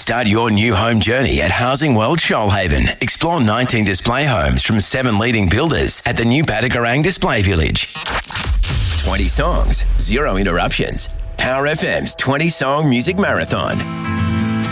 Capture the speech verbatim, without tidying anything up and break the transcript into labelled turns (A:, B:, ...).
A: Start your new home journey at Housing World Shoalhaven. Explore nineteen display homes from seven leading builders at the new Batagarang Display Village. twenty songs, zero interruptions. Power F M's twenty Song Music Marathon.